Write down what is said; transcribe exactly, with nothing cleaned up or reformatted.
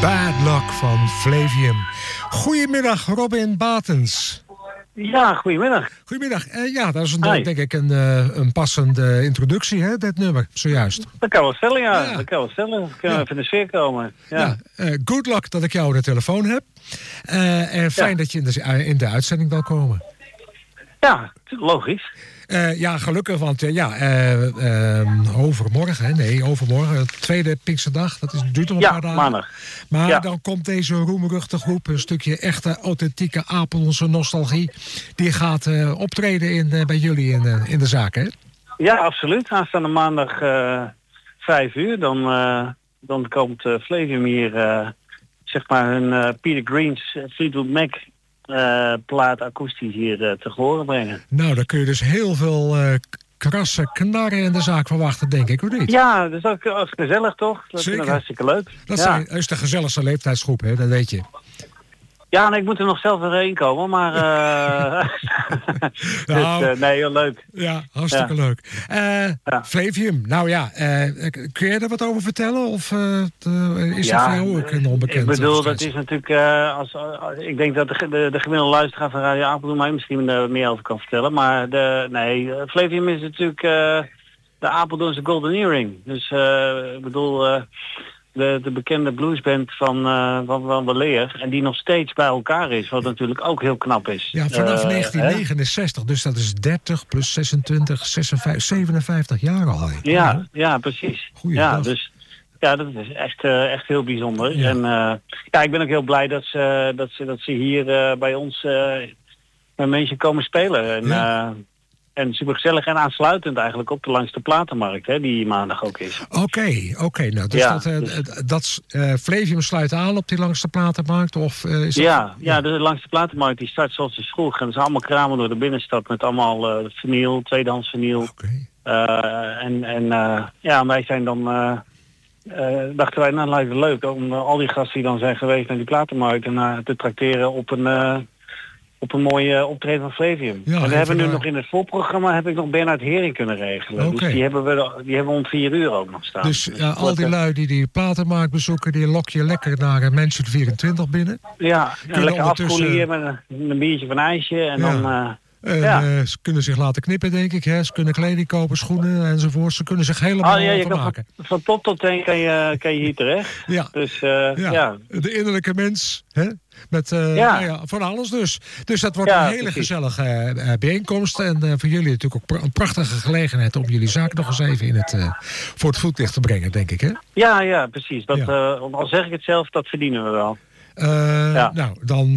Bad Luck van Flavium. Goedemiddag, Robin Batens. Ja, goedemiddag. Goedemiddag. Uh, ja, dat is een, denk ik een, uh, een passende introductie, hè, dit nummer, zojuist. Dat kan wel stellen, ja. ja. Dat kan wel stellen. Dan kunnen we ja. even in de sfeer komen. Ja. ja uh, good luck dat ik jou aan de telefoon heb. Uh, en fijn ja. dat je in de, in de uitzending wil komen. Ja, logisch. Uh, ja, gelukkig, want uh, ja, uh, uh, overmorgen, hè? nee, overmorgen, tweede Pinksterdag, dat is, duurt nog een ja, paar dagen. maandag. Maar ja. dan komt deze roemruchte groep, een stukje echte, authentieke Apeldoornse nostalgie, die gaat uh, optreden in, uh, bij jullie in, uh, in de zaak, hè? Ja, absoluut. Aanstaande maandag uh, vijf uur, dan, uh, dan komt uh, Flavium hier, uh, zeg maar, hun uh, Peter Green's Fleetwood Mac Uh, plaat akoestisch hier uh, te horen brengen. Nou, dan kun je dus heel veel uh, krassen, knarren in de zaak verwachten, denk ik, of niet? Ja, dat is ook, ook gezellig, toch? Dat Zeker. is hartstikke leuk. Dat ja. zijn, is de gezelligste leeftijdsgroep, hè? Dat weet je. Ja, nee, ik moet er nog zelf weer heen komen, maar... Uh... nou, dus, uh, nee, heel leuk. Ja, hartstikke ja. leuk. Uh, ja. Flavium, nou ja, uh, kun je er wat over vertellen? Of uh, de, is ja, dat voor jou ook een onbekend? Ik bedoel, dat is natuurlijk... Uh, als, als, ik denk dat de, de, de gemiddelde luisteraar van Radio Apeldoorn mij misschien er meer over kan vertellen. Maar de, nee, Flavium is natuurlijk uh, de Apeldoornse Golden Earring. Dus uh, ik bedoel... Uh, De, de bekende bluesband van, uh, van, van Weleer. En die nog steeds bij elkaar is. Wat natuurlijk ook heel knap is. Ja, vanaf uh, negentien negenenzestig. Hè? Dus dat is dertig plus zesentwintig, zesenvijftig, zevenenvijftig jaar al. Ja, oh. ja, precies. Goeie ja, dag. dus ja, dat is echt, uh, echt heel bijzonder. Ja. En uh, ja, ik ben ook heel blij dat ze, dat ze, dat ze hier uh, bij ons uh, met mensen komen spelen. En, ja. uh, En supergezellig en aansluitend eigenlijk op de langste platenmarkt, hè, die maandag ook is. Oké, okay, oké. Okay. Nou, dus ja, dat, uh, dus... dat uh, Flavium sluit aan op die langste platenmarkt? Of, uh, is ja, dat... ja, de langste platenmarkt die start zoals het vroeg. En dat is allemaal kramen door de binnenstad met allemaal uh, vinyl, tweedehands vinyl. Okay. Uh, en en uh, ja, wij zijn dan... Uh, uh, dachten wij, nou lijkt het leuk om uh, al die gasten die dan zijn geweest naar die platenmarkt en uh, te trakteren op een... Uh, op een mooie uh, optreden van Flavium. Ja, en we hebben nu naar... nog in het voorprogramma heb ik nog Bernard Hering kunnen regelen. Okay. Dus die hebben we die hebben we om vier uur ook nog staan. Dus uh, al die lui die die platenmarkt bezoeken, die lok je lekker naar uh, Mansion vierentwintig binnen. Ja, en lekker ondertussen... afkoelen hier met een, een biertje van ijsje en ja. dan... Uh, En, ja. uh, ze kunnen zich laten knippen, denk ik. Hè? Ze kunnen kleding kopen, schoenen enzovoort. Ze kunnen zich helemaal oh, ja, je vermaken. Van, van top tot teen kan je, kan je hier terecht. Ja. Dus, uh, ja. ja. De innerlijke mens. Hè? Met uh, ja. Nou ja, van alles dus. Dus dat wordt ja, een hele precies. gezellige uh, bijeenkomst. En uh, voor jullie natuurlijk ook een prachtige gelegenheid om jullie zaak nog eens even in het, uh, voor het voetlicht te brengen, denk ik. Hè? Ja, ja, precies. Dat, ja. Uh, al zeg ik het zelf, dat verdienen we wel. Uh, ja. Nou, dan...